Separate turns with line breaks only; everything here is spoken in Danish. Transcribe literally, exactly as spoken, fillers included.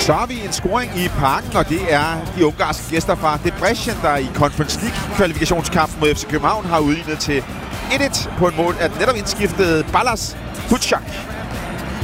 Så har vi en scoring i parken, og det er de ungarske gæster fra Debrecen, der i Conference League-kvalifikationskampen mod F C København har udlignet til et et på en mål af den netop indskiftede Balázs Kucák.